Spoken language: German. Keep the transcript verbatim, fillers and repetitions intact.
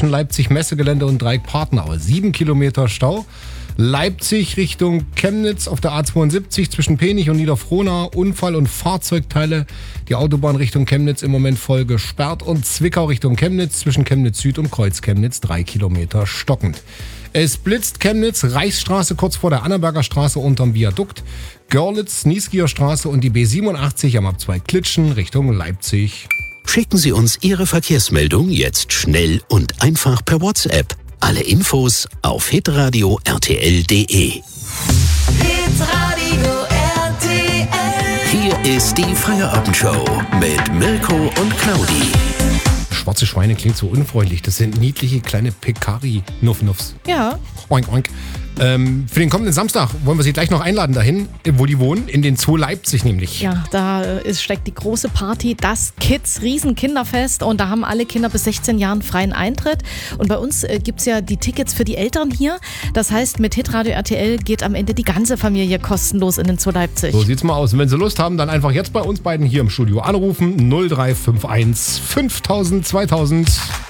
zwischen Leipzig Messegelände und Dreieck-Partnau. Sieben Kilometer Stau. Leipzig Richtung Chemnitz auf der A zweiundsiebzig zwischen Penich und Niederfrohnau. Unfall und Fahrzeugteile. Die Autobahn Richtung Chemnitz im Moment voll gesperrt. Und Zwickau Richtung Chemnitz zwischen Chemnitz Süd und Kreuz Chemnitz. Drei Kilometer stockend. Es blitzt Chemnitz, Reichsstraße kurz vor der Annaberger Straße unterm Viadukt. Görlitz, Nieskieer Straße und die B siebenundachtzig am Abzweig Klitschen Richtung Leipzig. Schicken Sie uns Ihre Verkehrsmeldung jetzt schnell und einfach per WhatsApp. Alle Infos auf hitradio r t l punkt d e. Hitradio R T L. Hier ist die Feierabendshow mit Mirko und Claudi. Schwarze Schweine klingt so unfreundlich. Das sind niedliche kleine Pekari-Nuff-Nuffs. Ja. Oink, oink. Ähm, für den kommenden Samstag wollen wir Sie gleich noch einladen dahin, wo die wohnen, in den Zoo Leipzig nämlich. Ja, da ist, steckt die große Party, das Kids Riesenkinderfest und da haben alle Kinder bis sechzehn Jahren freien Eintritt. Und bei uns äh, gibt es ja die Tickets für die Eltern hier. Das heißt, mit Hitradio R T L geht am Ende die ganze Familie kostenlos in den Zoo Leipzig. So sieht's mal aus. Und wenn Sie Lust haben, dann einfach jetzt bei uns beiden hier im Studio anrufen. null drei fünf eins fünftausend zweitausend.